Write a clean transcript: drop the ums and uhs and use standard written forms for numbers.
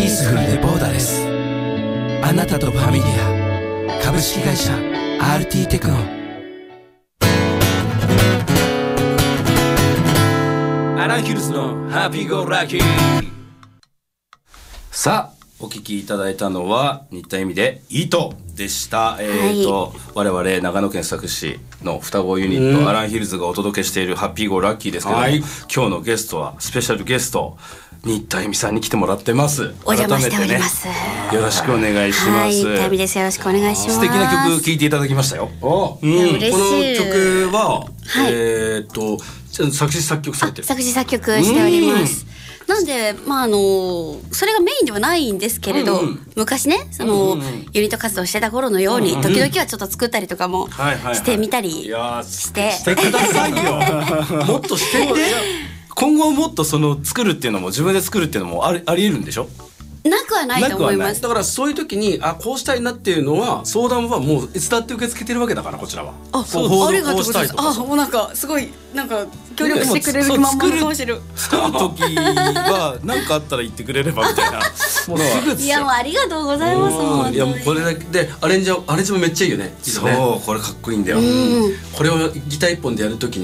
ピースフルでボーダーレス。あなたとファミリア株式会社 RT テクノ。アランヒルズのハッピーゴーラッキー。さあお聞きいただいたのは新田恵美で糸でした。我々長野県佐久市の双子ユニット、アランヒルズがお届けしているハッピーゴーラッキーですけども、今日のゲストはスペシャルゲスト新田恵美さんに来てもらってます。 お邪魔しております、 よろしくお願いします。 新田恵美です。よろしくお願いします。 素敵な曲聴いていただきましたよ。 嬉しい。 この曲は、作詞作曲されてる。 作詞作曲しております。なんでそれがメインではないんですけれど、昔ねユニット活動してた頃のように、時々はちょっと作ったりとかもしてみたりしてくださいよもっとしてって今後もっと作るっていうのも自分で作るっていうのもあり得るんでしょ。 なくはないと思います。 だからそういう時にこうしたいなっていうのは相談はもういつだって受け付けてるわけだから、こちらは。 ありがとうございます。もうなんかすごい協力してくれるまんまの顔してる。 作る時は何かあったら言ってくれればみたいなものは。 いやもうありがとうございます。 いやもうこれだけでアレンジもめっちゃいいよね。 そうこれかっこいいんだよ。 これをギター一本でやる時に